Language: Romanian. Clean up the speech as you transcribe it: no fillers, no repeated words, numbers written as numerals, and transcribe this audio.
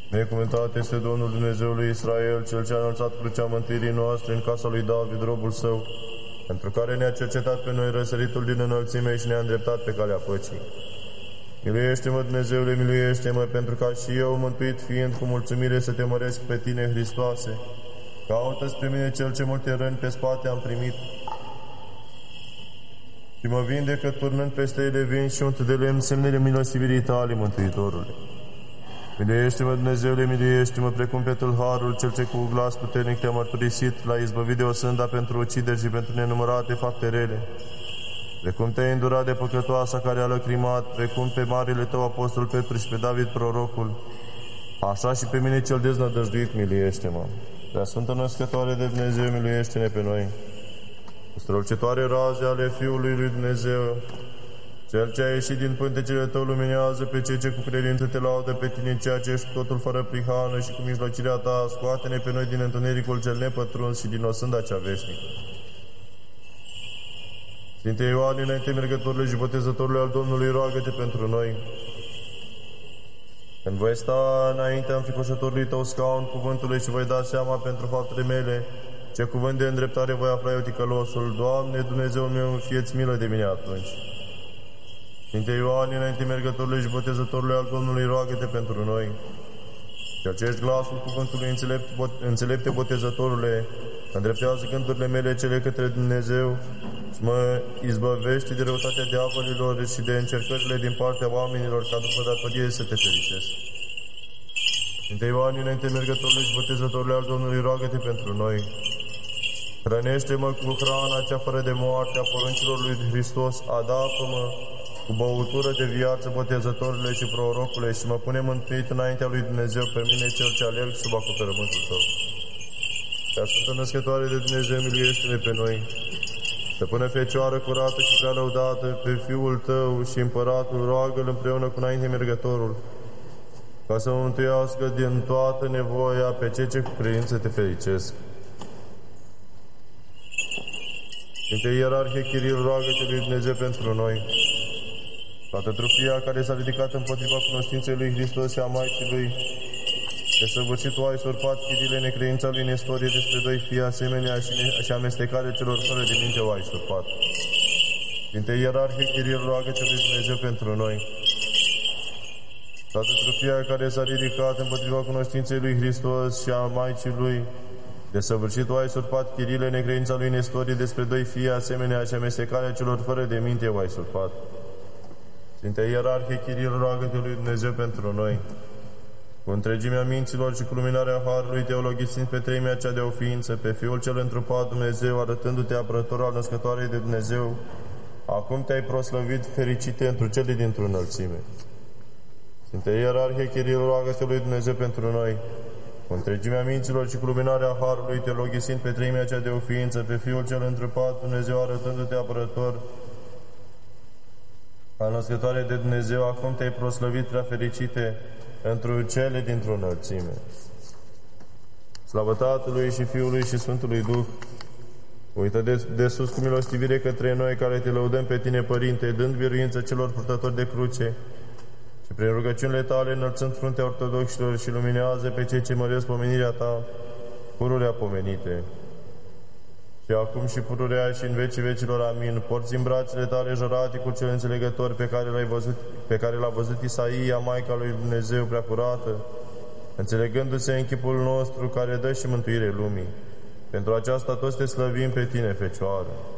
Necuvântat este Domnul Dumnezeului Israel, Cel ce a înălțat crucea mântuirii noastre în casa lui David, robul său, pentru care ne-a cercetat pe noi răsăritul din înălțime și ne-a îndreptat pe calea păcii. Miluiește-mă, Dumnezeule, miluiește-mă, pentru ca și eu, mântuit fiind, cu mulțumire să te măresc pe tine, Hristoase. Caută-ți pe mine cel ce multe răni pe spate am primit și mă vindecă, turnând peste ele vin și unt de lemn semnele milostivirii tale, Mântuitorule. Miluiește-mă, Dumnezeule, miluiește-mă, precum pe tâlharul, cel ce cu glas puternic te-a mărturisit, l-a izbăvit de osânda pentru ucideri și pentru nenumărate fapte rele. Precum te-ai îndurat de păcătoasa care a lăcrimat, precum pe marele tău apostol Petru și pe David prorocul, așa și pe mine cel deznădăjduit, miluiește-mă. Prea Sfântă Născătoare de Dumnezeu, miluiește-ne pe noi. Cu strălucitoare raze ale Fiului lui Dumnezeu, Cel ce a ieșit din pântecele tău, luminează pe cei ce cu credință te laudă pe tine, ceea ce ești totul fără prihană, și cu mijlocirea ta scoate-ne pe noi din întunericul cel nepătruns și din osânda cea veșnică. Sfinte Ioane, înainte mergătorule și botezătorule al Domnului, roagă-te pentru noi. Când voi sta înaintea înfricoșătorului tău scaun cuvântului și voi da seama pentru faptele mele, ce cuvânt de îndreptare voi afla eu ticălosul. Doamne, Dumnezeul meu, fieți milă de mine atunci. Sfinte Ioane, înainte mergătorului și botezătorului al Domnului, roagă-te pentru noi. Cel ce ești glasul cuvântului înțelepte botezătorule, îndreptează gândurile mele cele către Dumnezeu și mă izbăvește de răutatea diavolilor și de încercările din partea oamenilor, ca după datorie să te fericesc. Sfinte Ioane, înainte mergătorului și botezătorului al Domnului, roagă-te pentru noi. Hrănește-mă cu hrana cea fără de moarte a poruncilor lui Hristos, adapă-mă cu băutură de viață, botezătorile și prorocule, și mă pune mântuit înaintea lui Dumnezeu pe mine, cel ce alerg sub acoperământul tău. Prea Sfântă Născătoare de Dumnezeu, miluiește-ne pe noi. Stăpână Fecioară curată și prea lăudată, pe Fiul tău și Împăratul, roagă-L împreună cu înainte mergătorul, ca să mântuiască din toată nevoia pe cei ce cu credință te fericesc. Sfinte Ierarhie Chiril, roagă-te lui Dumnezeu pentru noi. Toată trupia care s-a ridicat împotriva cunoștinței lui Hristos și a Maicii lui, de săvârșit o ai surpat, Chirile, necredința lui Nestorie despre doi fii asemenea și amestecarea celor fără de minte o ai surpat. Sfinte Ierarhie Chiril, roagă-te lui Dumnezeu pentru noi. Toată trupia care s-a ridicat împotriva cunoștinței lui Hristos și a Maicii lui, de săvârșit o ai surpat, Chirile, necredința lui Nestorie despre doi fii asemenea și amestecarea celor fără de minte o ai surpat. Sfinte Ierarhie Chiril, roagă-te lui Dumnezeu pentru noi. Cu întregimea minților și cu luminarea Harului, teologisind pe treimea cea de o ființă, pe Fiul cel întrupat Dumnezeu, arătându-te apărător al Născătoarei de Dumnezeu, acum te-ai proslăvit, fericite întru cele dintr-o înălțime. Sfinte Ierarhie Chiril, roagă-te lui Dumnezeu pentru noi. Cu întregimea minților și cu luminarea Harului, teologisind pe treimea cea de o ființă, pe Fiul cel întrupat Dumnezeu, arătându-te apărător al Născătoarei de Dumnezeu, acum te-ai proslăvit, prea fericite întru cele dintr-o înălțime. Slavă Tatălui și Fiului și Sfântului Duh, uită de sus cu milostivire către noi, care te lăudăm pe tine, Părinte, dând biruință celor purtători de cruce și prin rugăciunile tale înălțând fruntea ortodoxilor, și luminează pe cei ce măresc pomenirea ta, pururea pomenite. Și acum și pururea și în vecii vecilor, amin. Porți în brațele tale Joraticul cel înțelegător, pe care l-a văzut Isaia, Maica lui Dumnezeu preacurată, înțelegându-se în chipul nostru, care dă și mântuire lumii. Pentru aceasta toți te slăvim pe tine, Fecioară.